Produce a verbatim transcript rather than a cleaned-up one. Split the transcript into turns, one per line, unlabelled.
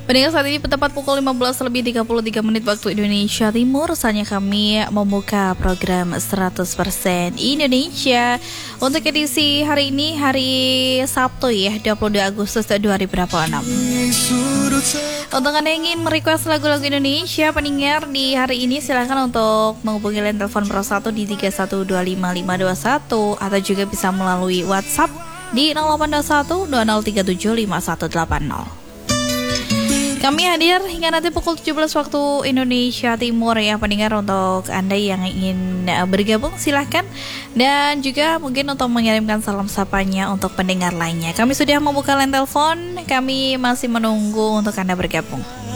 Pendengar, saat ini tepat pukul lima belas lebih tiga puluh tiga menit waktu Indonesia Timur. Saatnya kami membuka program seratus persen Indonesia untuk edisi hari ini, hari Sabtu ya, dua puluh dua Agustus dua ribu dua puluh enam. Untuk Anda yang ingin merequest lagu-lagu Indonesia, pendengar, di hari ini silakan untuk menghubungi line telepon Pro satu di tiga satu dua lima lima dua satu atau juga bisa melalui WhatsApp di nol delapan dua satu dua nol tiga tujuh lima satu delapan nol. Kami hadir hingga nanti pukul tujuh belas waktu Indonesia Timur ya pendengar. Untuk Anda yang ingin bergabung silahkan, dan juga mungkin untuk mengirimkan salam sapanya untuk pendengar lainnya. Kami sudah membuka line telepon, kami masih menunggu untuk Anda bergabung.